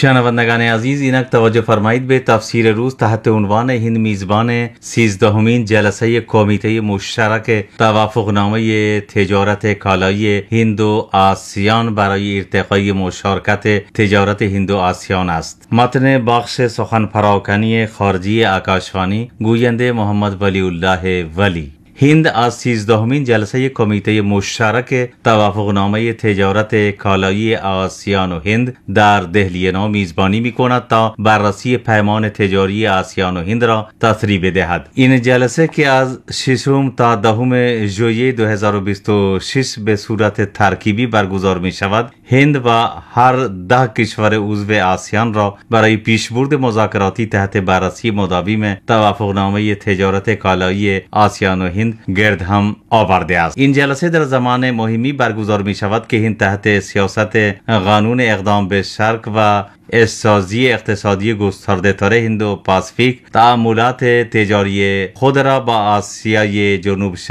شنوندگان عزیز، اینک توجه فرمایید به تفسیر روز تحت عنوان هند میزبان 13مین جلسه کمیته مشترک توافقنامه تجارت کالایی هند و آسیان برای ارتقای مشارکت تجارت هند و آسیان است. متن بخش سخن پراکنی خارجی آکاشوانی، گوینده محمد ولی الله ولی. هند از 13مین جلسه کمیته مشترک توافقنامه تجارت کالایی آسیان و هند در دهلی نو میزبانی میکند تا بررسی پیمان تجاری آسیان و هند را تصریح بدهد. این جلسه که از 6 تا 10 ژوئیه 2026 به صورت ترکیبی برگزار می شود، هند و هر 10 کشور عضو آسیان را برای پیشبرد مذاکراتی تحت بررسی مداوم توافقنامه تجارت کالایی آسیان و هند گرد هم آورده است. این جلسه در زمان مهمی برگزار می شود که هند تحت سیاست قانون اقدام به شرق و اسازی اقتصادی گسترده تر هند و پاسفیک تعاملات تجاری خود را با آسیای جنوب